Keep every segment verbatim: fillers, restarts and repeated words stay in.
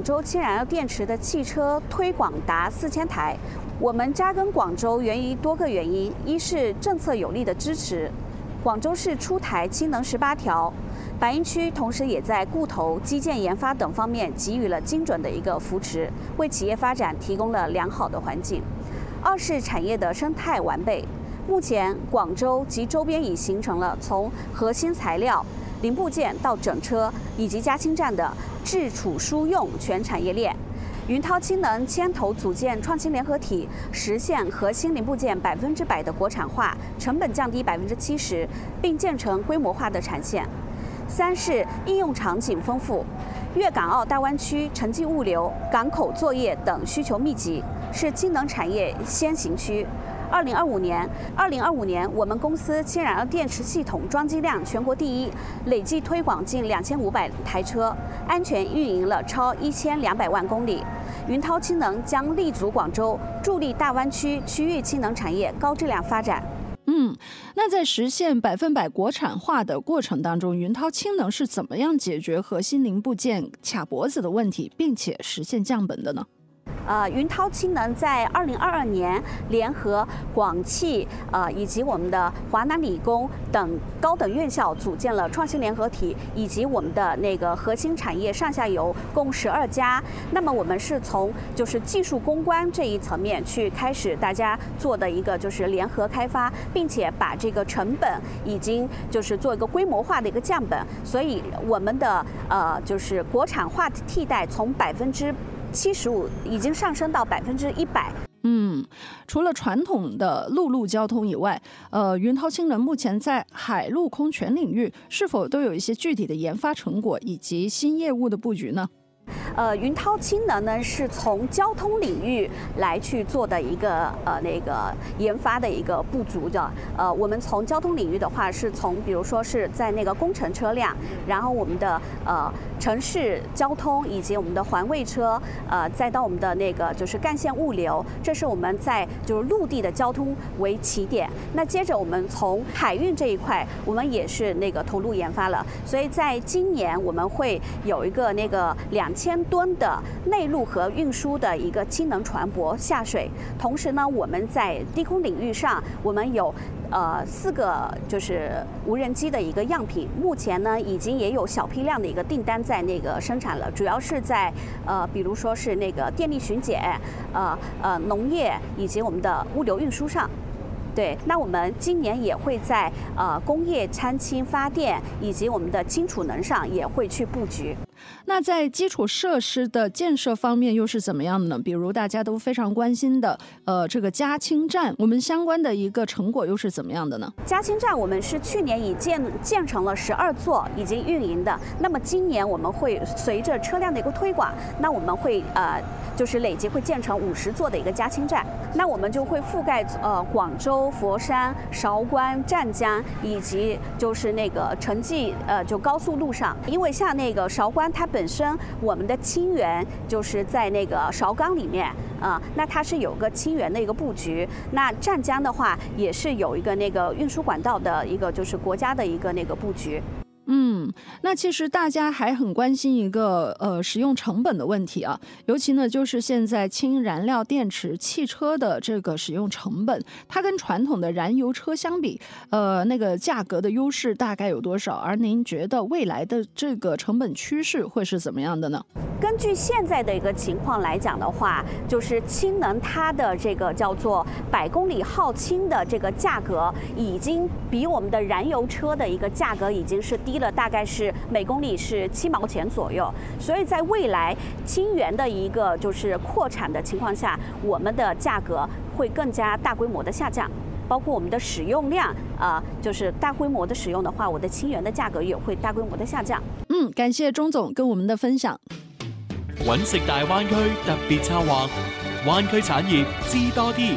广州氢燃料电池的汽车推广达四千台。我们扎根广州源于多个原因，一是政策有力的支持，广州市出台氢能十八条，白云区同时也在固投、基建研发等方面给予了精准的一个扶持，为企业发展提供了良好的环境。二是产业的生态完备，目前广州及周边已形成了从核心材料、零部件到整车以及加氢站的制储输用全产业链。云涛氢能牵头组建创新联合体，实现核心零部件百分之百的国产化，成本降低百分之七十，并建成规模化的产线。三是应用场景丰富，粤港澳大湾区城际物流、港口作业等需求密集，是氢能产业先行区。二零二五年，二零二五年，我们公司氢燃料电池系统装机量全国第一，累计推广近两千五百台车，安全运营了超一千两百万公里。云涛氢能将立足广州，助力大湾区区域氢能产业高质量发展。 嗯，那在实现百分百国产化的过程当中，云涛氢能是怎么样解决核心零部件卡脖子的问题，并且实现降本的呢？ 呃，云涛氢能在二零二二年联合广汽呃以及我们的华南理工等高等院校组建了创新联合体，以及我们的那个核心产业上下游共十二家。那么我们是从就是技术攻关这一层面去开始大家做的一个就是联合开发，并且把这个成本已经就是做一个规模化的一个降本，所以我们的呃就是国产化替代从百分之七十五已经上升到百分之一百。 嗯，除了传统的陆路交通以外，呃，云涛氢能目前在海陆空全领域是否都有一些具体的研发成果以及新业务的布局呢？ 呃，云涛氢能呢是从交通领域来去做的一个呃那个研发的一个不足的。呃，我们从交通领域的话，是从比如说是在那个工程车辆，然后我们的呃城市交通以及我们的环卫车，呃，再到我们的那个就是干线物流，这是我们在就是陆地的交通为起点。那接着我们从海运这一块，我们也是那个投入研发了，所以在今年我们会有一个那个两千吨的内陆和运输的一个氢能船舶下水。同时呢，我们在低空领域上，我们有呃四个就是无人机的一个样品，目前呢已经也有小批量的一个订单在那个生产了，主要是在呃比如说是那个电力巡检、呃呃农业以及我们的物流运输上。对，那我们今年也会在呃工业参氢发电以及我们的氢储能上也会去布局。 那在基础设施的建设方面又是怎么样的呢？比如大家都非常关心的呃这个加氢站，我们相关的一个成果又是怎么样的呢？ 加氢站我们是去年已建建成了十二座已经运营的，那么今年我们会随着车辆的一个推广，那我们会呃就是累计会建成五十座的一个加氢站，那我们就会覆盖呃广州、佛山、韶关、湛江以及就是那个城际呃就高速路上，因为像那个韶关它本身我们的氢源就是在那个韶钢里面啊、呃，那它是有个氢源的一个布局。那湛江的话也是有一个那个运输管道的一个就是国家的一个那个布局。 嗯，那其实大家还很关心一个呃使用成本的问题啊，尤其呢就是现在氢燃料电池汽车的这个使用成本，它跟传统的燃油车相比，呃那个价格的优势大概有多少？而您觉得未来的这个成本趋势会是怎么样的呢？ 根据现在的一个情况来讲的话，就是氢能它的这个叫做百公里耗氢的这个价格，已经比我们的燃油车的一个价格已经是低了，大概是每公里是七毛钱左右。所以在未来氢源的一个就是扩产的情况下，我们的价格会更加大规模的下降。包括我们的使用量啊、呃，就是大規模的使用的話，我的氢源的價格也會大規模的下降。 嗯，感謝鐘總跟我們的分享。 揾食大灣區特別策劃，灣區產業知多啲。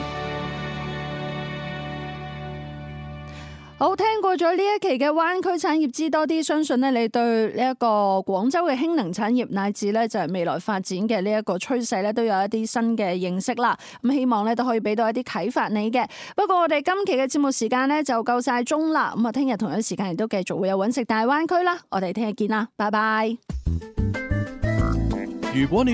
好，聽過咗呢一期嘅灣區產業知多啲，相信咧你對呢一個廣州嘅氫能產業乃至咧就係未來發展嘅呢一個趨勢咧都有一啲新嘅認識啦。咁希望咧都可以俾到一啲啟發你嘅。不過我哋今期嘅節目時間咧就夠晒鐘啦。咁啊，聽日同樣時間亦都繼續會有揾食大灣區啦。我哋聽日見啦，拜拜。 如果你